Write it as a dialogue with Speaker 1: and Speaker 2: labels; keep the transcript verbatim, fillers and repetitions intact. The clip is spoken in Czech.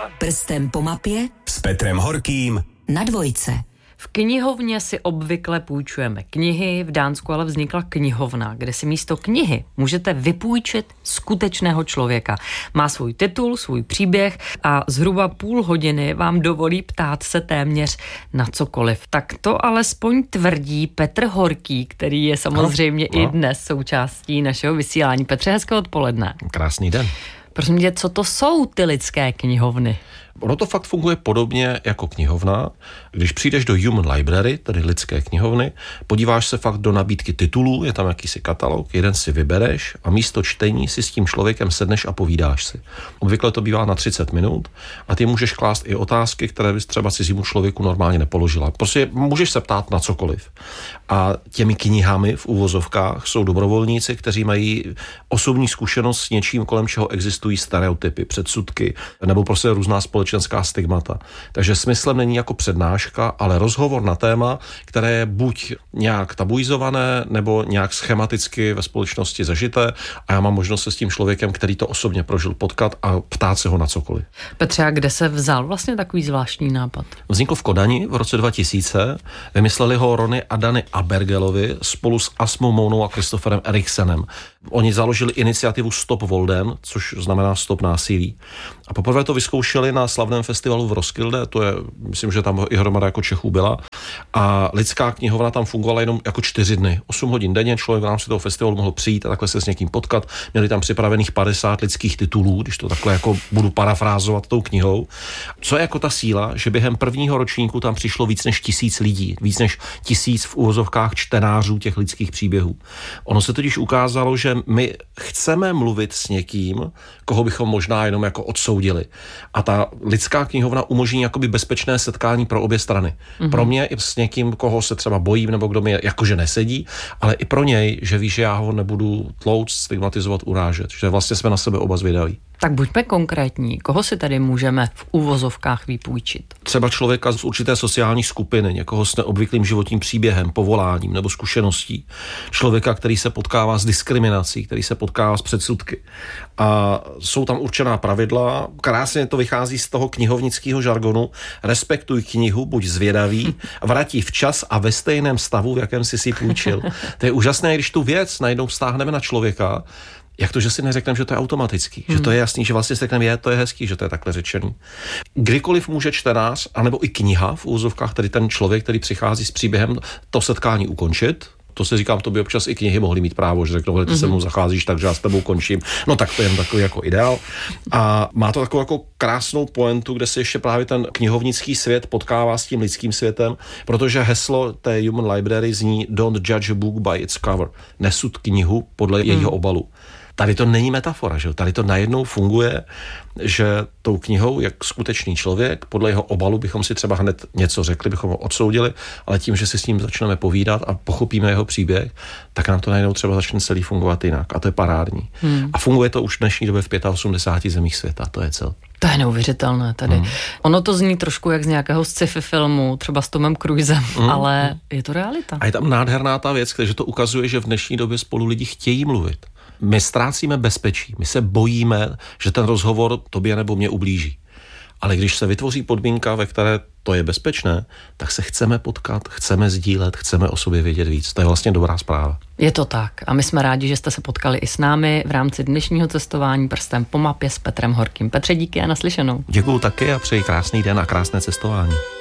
Speaker 1: Prstem po mapě
Speaker 2: s Petrem Horkým
Speaker 1: na Dvojce.
Speaker 3: V knihovně si obvykle půjčujeme knihy, v Dánsku ale vznikla knihovna, kde si místo knihy můžete vypůjčit skutečného člověka. Má svůj titul, svůj příběh a zhruba půl hodiny vám dovolí ptát se téměř na cokoliv. Tak to alespoň tvrdí Petr Horký, který je samozřejmě no, no. i dnes součástí našeho vysílání. Petře, hezké odpoledne.
Speaker 4: Krásný den.
Speaker 3: Prosím tě, co to jsou ty lidské knihovny?
Speaker 4: Ono to fakt funguje podobně jako knihovna. Když přijdeš do Human Library, tedy lidské knihovny, podíváš se fakt do nabídky titulů, je tam jakýsi katalog, jeden si vybereš a místo čtení si s tím člověkem sedneš a povídáš si. Obvykle to bývá na třicet minut a ty můžeš klást i otázky, které bys třeba cizímu člověku normálně nepoložila. Prostě můžeš se ptát na cokoliv. A těmi knihami v uvozovkách jsou dobrovolníci, kteří mají osobní zkušenost s něčím, kolem čeho existují stereotypy, předsudky nebo prostě různá společenská stigmata. Takže smyslem není jako přednáška, ale rozhovor na téma, které je buď nějak tabuizované, nebo nějak schematicky ve společnosti zažité a já mám možnost se s tím člověkem, který to osobně prožil, potkat a ptát se ho na cokoliv.
Speaker 3: Petře, a kde se vzal vlastně takový zvláštní nápad?
Speaker 4: Vznikl v Kodani v roce dva tisíce. Vymysleli ho Rony a Dany Abergelovi spolu s Asmou Mounou a Christopherem Eriksenem. Oni založili iniciativu Stop Volden, což znamená Stop násilí. A poprvé to vyzkoušeli na slavném festivalu v Roskilde, to je, myslím, že tam i hromada jako Čechů byla. A lidská knihovna tam fungovala jenom jako čtyři dny. osm hodin denně, člověk v rámci toho festivalu mohl přijít a takhle se s někým potkat. Měli tam připravených padesát lidských titulů, když to takhle jako budu parafrázovat tou knihou. Co je jako ta síla, že během prvního ročníku tam přišlo víc než tisíc lidí, víc než tisíc v uvozovkách čtenářů těch lidských příběhů. Ono se totiž ukázalo, že my chceme mluvit s někým, koho bychom možná jenom jako odsoudili. A ta lidská knihovna umožní jakoby bezpečné setkání pro obě strany. Mm-hmm. Pro mě i s někým, koho se třeba bojím, nebo kdo mi jakože nesedí, ale i pro něj, že ví, že já ho nebudu tlouct, stigmatizovat, urážet. Že vlastně jsme na sebe oba zvědaví.
Speaker 3: Tak buďme konkrétní. Koho si tady můžeme v uvozovkách vypůjčit?
Speaker 4: Třeba člověka z určité sociální skupiny, někoho s neobvyklým životním příběhem, povoláním nebo zkušeností. Člověka, který se potkává s diskriminací, který se potkává s předsudky. A jsou tam určená pravidla. Krásně to vychází z toho knihovnického žargonu. Respektuj knihu, buď zvědavý, vrátí včas a ve stejném stavu, v jakém jsi si půjčil. To je úžasné, když tu věc najednou stáhneme na člověka. Jak to, že si neřekneme, že to je automatický, hmm. že to je jasný, že vlastně si řekneme, je, to je hezký, že to je takhle řečený. Kdykoliv může čtenář, anebo i kniha v úzovkách, tedy ten člověk, který přichází s příběhem, to setkání ukončit. To si říkám, to by občas i knihy mohly mít právo, že řeknou, ty mm-hmm. se mnou zacházíš, takže já s tebou končím. No tak to je jen takový jako ideál. A má to takovou jako krásnou pointu, kde se ještě právě ten knihovnický svět potkává s tím lidským světem, protože heslo té Human Library zní Don't judge a book by its cover. Nesud knihu podle mm. jejího obalu. Tady to není metafora, že? Tady to najednou funguje, že tou knihou, jak skutečný člověk, podle jeho obalu bychom si třeba hned něco řekli, bychom ho odsoudili, ale tím, že si s ním začneme povídat a pochopíme jeho příběh, tak nám to najednou třeba začne celý fungovat jinak. A to je parádní. Hmm. A funguje to už v dnešní době v osmdesáti pěti zemích světa, to je cel.
Speaker 3: To je neuvěřitelné tady. Hmm. Ono to zní trošku jak z nějakého sci-fi filmu, třeba s Tomem Cruisem, hmm. ale je to realita.
Speaker 4: A je tam nádherná ta věc, že to ukazuje, že v dnešní době spolu lidi chtějí mluvit. My ztrácíme bezpečí, my se bojíme, že ten rozhovor tobě nebo mě ublíží. Ale když se vytvoří podmínka, ve které to je bezpečné, tak se chceme potkat, chceme sdílet, chceme o sobě vědět víc. To je vlastně dobrá zpráva.
Speaker 3: Je to tak. A my jsme rádi, že jste se potkali i s námi v rámci dnešního cestování Prstem po mapě s Petrem Horkým. Petře, díky a naslyšenou.
Speaker 4: Děkuju taky a přeji krásný den a krásné cestování.